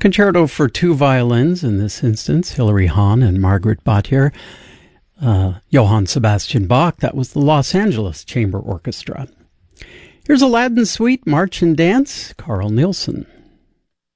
Concerto for two violins, in this instance, Hilary Hahn and Margaret Batjer. Johann Sebastian Bach, that was the Los Angeles Chamber Orchestra. Here's Aladdin Suite, March and Dance, Carl Nielsen.